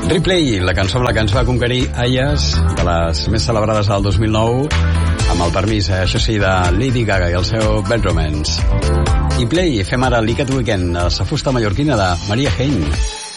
Replay, la cançó amb la que ens va conquerir Ayas, de les més celebrades del 2009, amb el permís, això sí, de Lady Gaga i el seu Bad Romance. I Play, fem ara Liquid Weekend, la fusta mallorquina de Maria Hein.